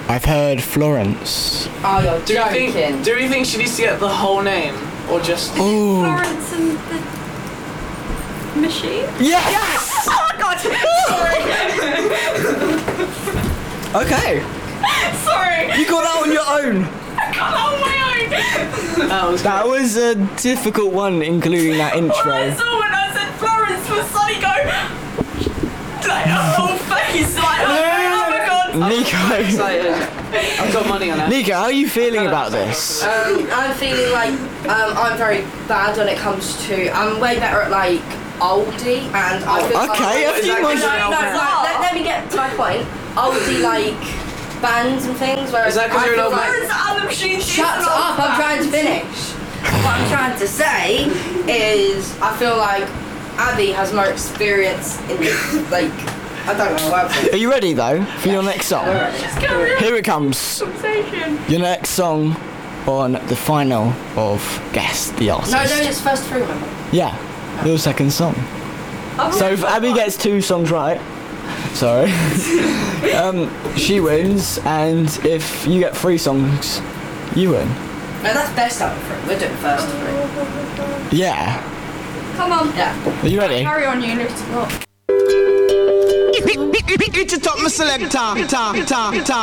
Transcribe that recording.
I've heard Florence. Oh, you're Do you joking. think she needs to get the whole name or just? Ooh. Florence and the machine? Yes! Oh my god! Sorry. Okay. Sorry. You got that on your own. I got that on my own. That was a difficult one, including that All I intro. saw when I said Florence was Sonny go like a whole face like oh my god. Nico. Excited. I've got money on it. Nico, how are you feeling about this? I'm feeling like I'm very bad when it comes to. I'm way better at like oldie and I feel Okay, a like, few no, months. let me get to my point. Oldie like bands and things. Whereas Is that 'cause I you're feel an old like, Florence and the machine. shut up! I'm trying to finish. What I'm trying to say is I feel like Abby has more experience in like I don't know what. Are you ready though for your next song? Here it comes. Conversation. Your next song on the final of Guess the Artist. No, it's first three, remember? Yeah, your second song. So if Abby gets 2 songs right, sorry, she wins, and if you get 3 songs, you win. No, that's best out of 3. We're doing first 3. Yeah. Come on. Yeah. Are you ready? Carry on, you little. It's a top, my selector.